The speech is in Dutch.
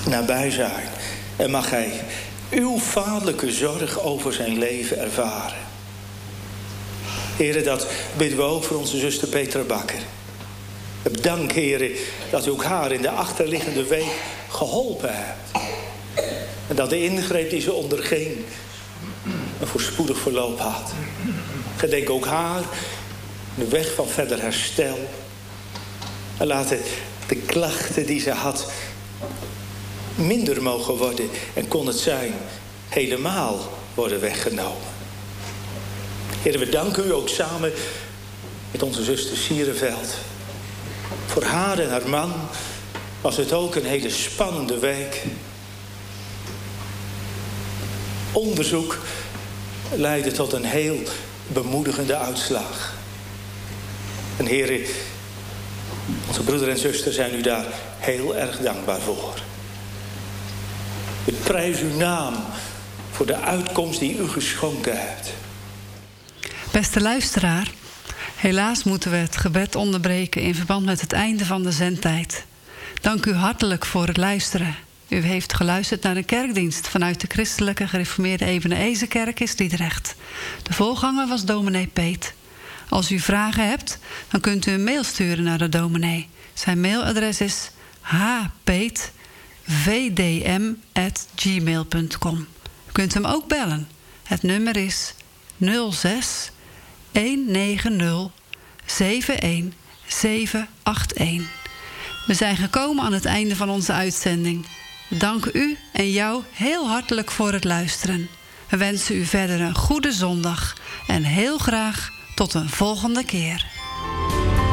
nabij zijn. En mag hij uw vaderlijke zorg over zijn leven ervaren. Heren, dat bidden we ook voor onze zuster Petra Bakker. Bedankt, heren, dat u ook haar in de achterliggende week geholpen hebt. En dat de ingreep die ze onderging een voorspoedig verloop had. Gedenk ook haar de weg van verder herstel. En laten de klachten die ze had minder mogen worden. En kon het zijn helemaal worden weggenomen. Heren, we danken u ook samen met onze zuster Sierenveld. Voor haar en haar man was het ook een hele spannende week. Onderzoek leidde tot een heel bemoedigende uitslag. En heren, onze broeder en zuster zijn u daar heel erg dankbaar voor. Ik prijs uw naam voor de uitkomst die u geschonken hebt. Beste luisteraar, helaas moeten we het gebed onderbreken in verband met het einde van de zendtijd. Dank u hartelijk voor het luisteren. U heeft geluisterd naar een kerkdienst vanuit de Christelijke Gereformeerde Ebeneezerkerk in Sliedrecht. De voorganger was dominee Peet. Als u vragen hebt, dan kunt u een mail sturen naar de dominee. Zijn mailadres is hpeetvdm@gmail.com. U kunt hem ook bellen. Het nummer is 06 190 71781. We zijn gekomen aan het einde van onze uitzending. We danken u en jou heel hartelijk voor het luisteren. We wensen u verder een goede zondag en heel graag tot een volgende keer.